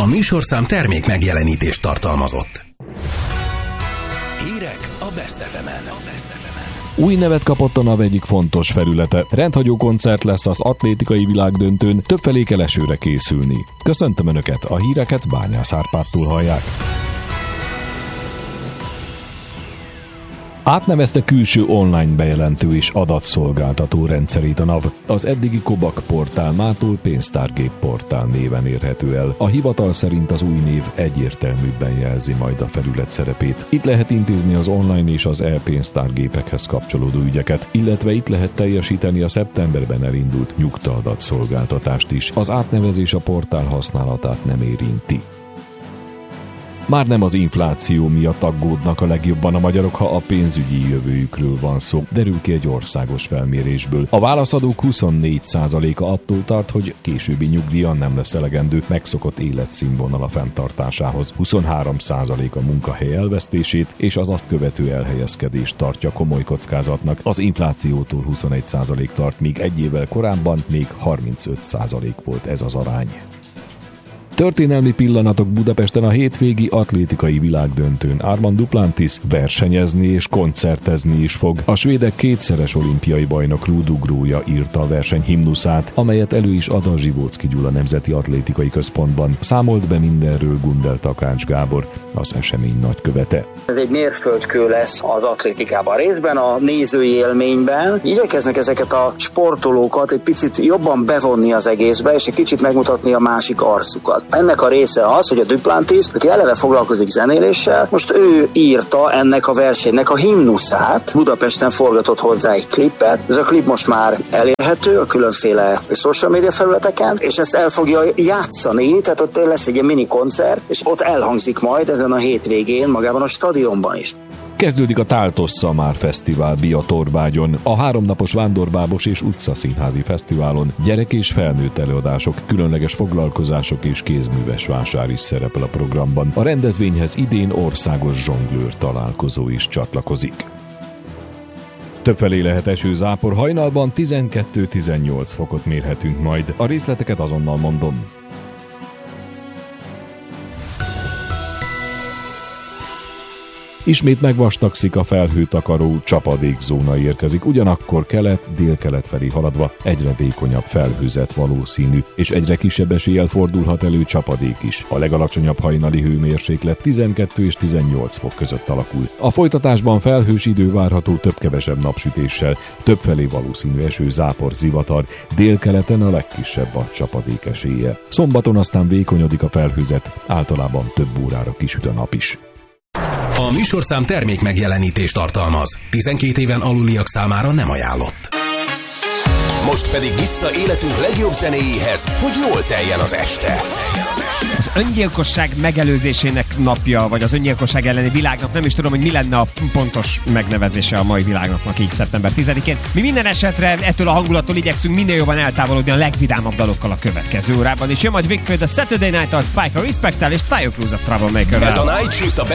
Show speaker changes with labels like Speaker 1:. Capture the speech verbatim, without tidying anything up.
Speaker 1: A műsorszám termék megjelenítést tartalmazott. Hírek a Best ef emen.
Speaker 2: Új nevet kapott a NAV egyik fontos felülete. Rendhagyó koncert lesz az atlétikai világdöntőn, többfelé kell esőre készülni. Köszöntöm Önöket, a híreket Bányász Árpádtól hallják. Átnevezte külső online bejelentő és adatszolgáltató rendszerét a NAV. Az eddigi Kobak portál mától Pénztárgép portál néven érhető el. A hivatal szerint az új név egyértelműbben jelzi majd a felület szerepét. Itt lehet intézni az online és az e-pénztárgépekhez kapcsolódó ügyeket, illetve itt lehet teljesíteni a szeptemberben elindult nyugta-adatszolgáltatást is. Az átnevezés a portál használatát nem érinti. Már nem az infláció miatt aggódnak a legjobban a magyarok, ha a pénzügyi jövőjükről van szó, derül ki egy országos felmérésből. A válaszadók huszonnégy százaléka attól tart, hogy későbbi nyugdíja nem lesz elegendő megszokott életszínvonala fenntartásához. huszonhárom százalék a munkahely elvesztését és az azt követő elhelyezkedést tartja komoly kockázatnak. Az inflációtól huszonegy százalék tart, míg egy évvel korábban még harmincöt százalék volt ez az arány. Történelmi pillanatok Budapesten a hétvégi atlétikai világdöntőn. Armand Duplantis versenyezni és koncertezni is fog. A svédek kétszeres olimpiai bajnok rúdugrója írta a verseny himnuszát, amelyet elő is ad a Zsivóczky Gyula Nemzeti Atlétikai Központban. Számolt be mindenről Gundel Takács Gábor, az esemény nagykövete.
Speaker 3: Ez egy mérföldkő lesz az atlétikában. Részben a nézői élményben igyekeznek ezeket a sportolókat egy picit jobban bevonni az egészbe, és egy kicsit megmutatni a másik arcukat. Ennek a része az, hogy a Duplantis, aki eleve foglalkozik zenéléssel, most ő írta ennek a versenynek a himnuszát. Budapesten forgatott hozzá egy klipet. Ez a klip most már elérhető a különféle social media felületeken, és ezt el fogja játszani, tehát ott lesz egy mini koncert, és ott elhangzik majd ezen a hétvégén magában a stadionban is.
Speaker 2: Kezdődik a Táltossza már fesztivál Biatorvágyon. A háromnapos vándorбábos és utcaszínházi fesztiválon gyerek és felnőtt előadások, különleges foglalkozások és kézműves vásár is szerepel a programban. A rendezvényhez idén országos zsonglőr találkozó is csatlakozik. Többfelé lehet esőzápor, hajnalban tizenkettő-tizennyolc fokot mérhetünk majd. A részleteket azonnal mondom. Ismét megvastagszik a felhőtakaró, csapadékzóna érkezik, ugyanakkor kelet, délkelet felé haladva egyre vékonyabb felhőzet valószínű, és egyre kisebb eséllyel fordulhat elő csapadék is. A legalacsonyabb hajnali hőmérséklet tizenkettő és tizennyolc fok között alakul. A folytatásban felhős idő várható több-kevesebb napsütéssel, többfelé valószínű eső, zápor, zivatar, délkeleten a legkisebb a csapadék esélye. Szombaton aztán vékonyodik a felhőzet, általában több órára kisüt a nap is.
Speaker 1: A műsorszám termék megjelenítést tartalmaz. tizenkét éven aluliak számára nem ajánlott. Most pedig vissza életünk legjobb zenéjéhez, hogy jól teljen az este.
Speaker 4: Az öngyilkosság megelőzésének napja, vagy az öngyilkosság elleni világnap, nem is tudom, hogy mi lenne a pontos megnevezése a mai világnapnak így szeptember tizedikén. Mi minden esetre ettől a hangulattól igyekszünk minél jobban eltávolodni a legvidámabb dalokkal a következő órában, és jön majd végfőd a Saturday Night, a Spike a Respect-tel és Taio Cruz a Troublemaker-rel.
Speaker 1: Ez a Night Shift a